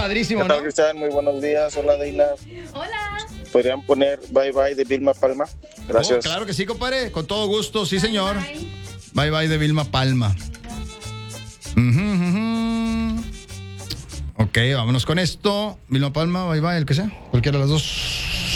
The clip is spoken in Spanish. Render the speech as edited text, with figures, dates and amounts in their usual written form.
padrísimo, ¿Qué tal, ¿no? Cristian? Muy buenos días. Hola, Deina. Hola. ¿Podrían poner Bye Bye de Vilma Palma? Gracias. Oh, claro que sí, compadre. Con todo gusto, sí, señor. Bye. Bye bye de Vilma Palma. Ok, vámonos con esto. Vilma Palma, bye bye, el que sea. Cualquiera de las dos.